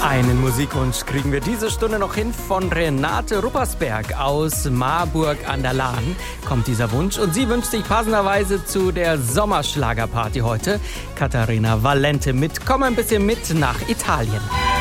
Einen Musikwunsch kriegen wir diese Stunde noch hin von Renate Ruppersberg aus Marburg an der Lahn. Kommt dieser Wunsch und sie wünscht sich passenderweise zu der Sommerschlagerparty heute Katharina Valente mit Komm ein bisschen mit nach Italien.